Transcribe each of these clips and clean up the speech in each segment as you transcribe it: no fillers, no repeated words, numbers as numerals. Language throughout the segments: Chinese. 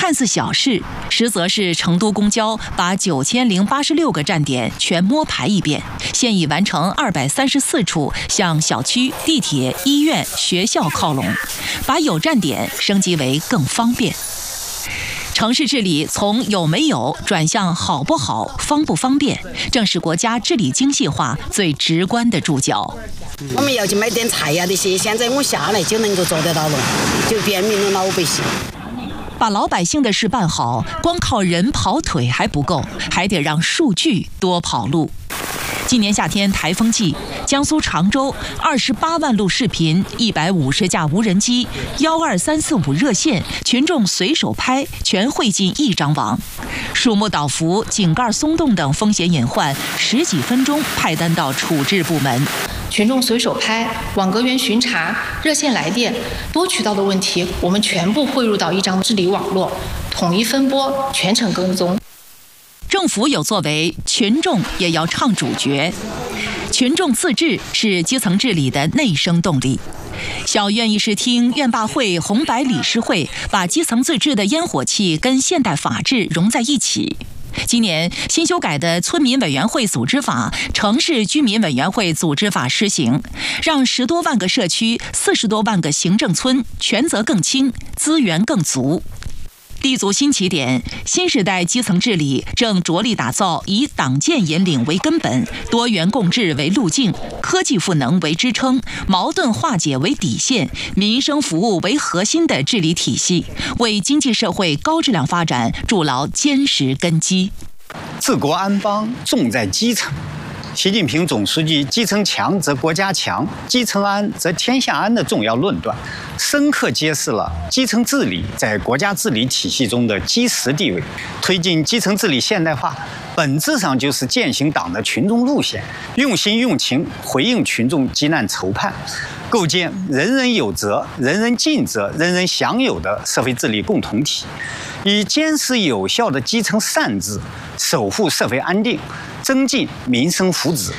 看似小事，实则是成都公交把9086个站点全摸排一遍，现已完成234处向小区、地铁、医院、学校靠拢，把有站点升级为更方便。城市治理从有没有转向好不好、方不方便，正是国家治理精细化最直观的注脚。 我们要去买点菜呀这些，现在我下来就能够做得到了，就便民了老百姓。 把老百姓的事办好，光靠人跑腿还不够，还得让数据多跑路。今年夏天台风季，江苏常州28万路视频、150架无人机、12345热线，群众随手拍，全汇进一张网。树木倒伏、井盖松动等风险隐患，10几分钟派单到处置部门。 群众随手拍、网格员巡查、热线来电，多渠道的问题，我们全部汇入到一张治理网络，统一分拨，全程跟踪。 政府有作为，群众也要唱主角。群众自治是基层治理的内生动力。小院议事厅、院坝会、红白理事会把基层自治的烟火气跟现代法治融在一起。今年新修改的村民委员会组织法、城市居民委员会组织法施行，让10多万个社区、40多万个行政村权责更轻，资源更足。立足新起点，新时代基层治理正着力打造以党建引领为根本、多元共治为路径、科技赋能为支撑、矛盾化解为底线、民生服务为核心的治理体系，为经济社会高质量发展筑牢坚实根基。 治国安邦重在基层。习近平总书记"基层强则国家强，基层安则天下安"的重要论断，深刻揭示了基层治理在国家治理体系中的基石地位。推进基层治理现代化，本质上就是践行党的群众路线，用心用情回应群众急难愁盼，构建人人有责、人人尽责、人人享有的社会治理共同体，以坚实有效的基层善治守护社会安定，增进民生福祉。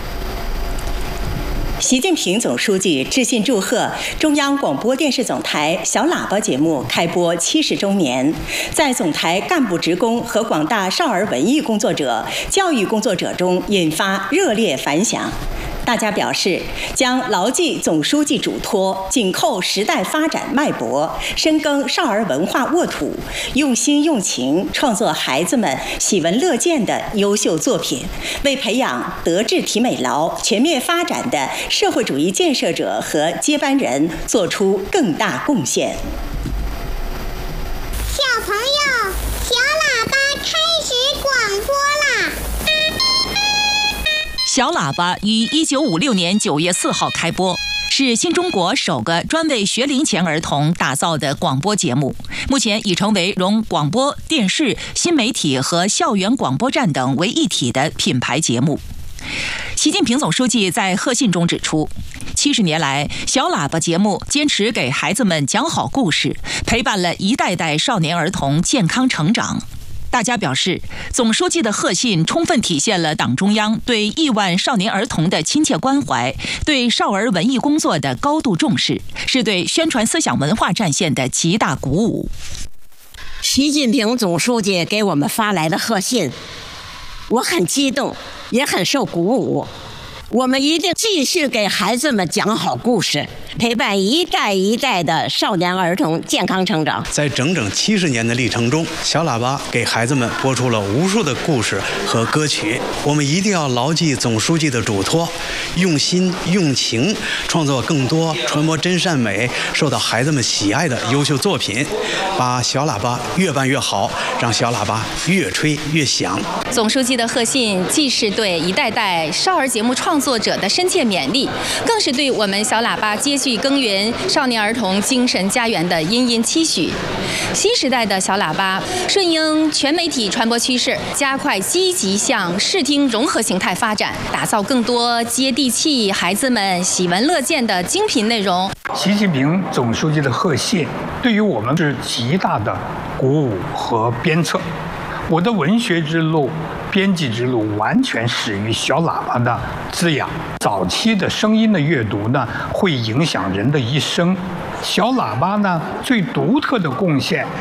习近平总书记致信祝贺中央广播电视总台小喇叭节目开播70周年，在总台干部职工和广大少儿文艺工作者、教育工作者中引发热烈反响。大家表示，将牢记总书记嘱托，紧扣时代发展脉搏，深耕少儿文化沃土，用心用情创作孩子们喜闻乐见的优秀作品，为培养德智体美劳全面发展的社会主义建设者和接班人做出更大贡献。 小朋友，小喇叭开始广播啦！ 小喇叭于1956年9月4号开播，是新中国首个专为学龄前儿童打造的广播节目，目前已成为融广播电视、新媒体和校园广播站等为一体的品牌节目。习近平总书记在贺信中指出，70年来，小喇叭节目坚持给孩子们讲好故事，陪伴了一代代少年儿童健康成长。大家表示，总书记的贺信充分体现了党中央对亿万少年儿童的亲切关怀，对少儿文艺工作的高度重视，是对宣传思想文化战线的极大鼓舞。 习近平总书记给我们发来的贺信，我很激动，也很受鼓舞。我们一定继续给孩子们讲好故事，陪伴一代一代的少年儿童健康成长。 在整整70年的历程中，小喇叭给孩子们播出了无数的故事和歌曲。我们一定要牢记总书记的嘱托，用心用情创作更多传播真善美、受到孩子们喜爱的优秀作品，把小喇叭越办越好，让小喇叭越吹越响。 总书记的贺信既是对一代代少儿节目创作者的深切勉励，更是对我们小喇叭接续耕耘少年儿童精神家园的殷殷期许。新时代的小喇叭顺应全媒体传播趋势，加快积极向视听融合形态发展，打造更多接地气、孩子们喜闻乐见的精品内容。 习近平总书记的贺信对于我们是极大的鼓舞和鞭策。我的文学之路、编辑之路完全始于小喇叭的滋养。早期的声音的阅读呢，会影响人的一生。小喇叭呢，最独特的贡献